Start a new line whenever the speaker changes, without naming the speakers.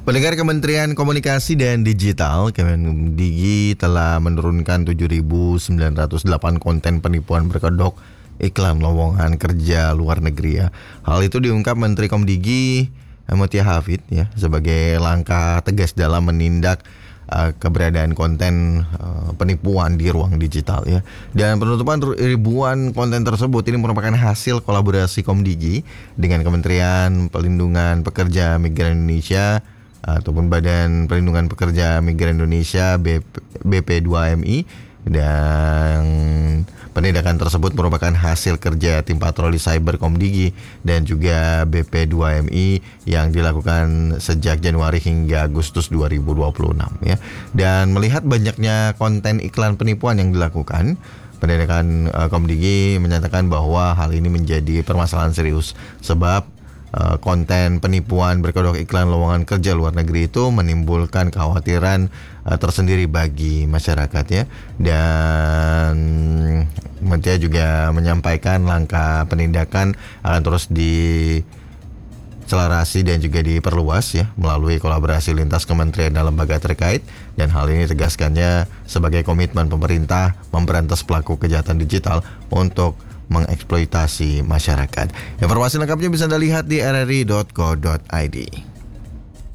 Pendengar, Kementerian Komunikasi dan Digital Kemendigi telah menurunkan 7.908 konten penipuan berkedok iklan lowongan kerja luar negeri ya. Hal itu diungkap Menteri Komdigi Mutia Hafid ya sebagai langkah tegas dalam menindak keberadaan konten penipuan di ruang digital ya. Dan penutupan ribuan konten tersebut ini merupakan hasil kolaborasi Komdigi dengan Kementerian Pelindungan Pekerja Migran Indonesia ataupun Badan Perlindungan Pekerja Migran Indonesia BP2MI, dan penindakan tersebut merupakan hasil kerja tim patroli cyber Komdigi dan juga BP2MI yang dilakukan sejak Januari hingga Agustus 2026 ya. Dan melihat banyaknya konten iklan penipuan yang dilakukan, penindakan Komdigi menyatakan bahwa hal ini menjadi permasalahan serius sebab konten penipuan berkedok iklan lowongan kerja luar negeri itu menimbulkan kekhawatiran tersendiri bagi masyarakat ya. Dan Mutia juga menyampaikan langkah penindakan akan terus diselarasi dan juga diperluas ya melalui kolaborasi lintas kementerian dan lembaga terkait, dan hal ini tegaskannya sebagai komitmen pemerintah memberantas pelaku kejahatan digital untuk mengeksploitasi masyarakat. Informasi lengkapnya bisa Anda lihat di rri.co.id.